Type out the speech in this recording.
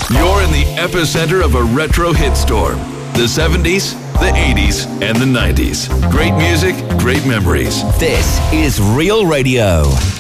You're in the epicenter of a retro hit storm. The 70s, the 80s, and the 90s. Great music, great memories. This is Real Radio.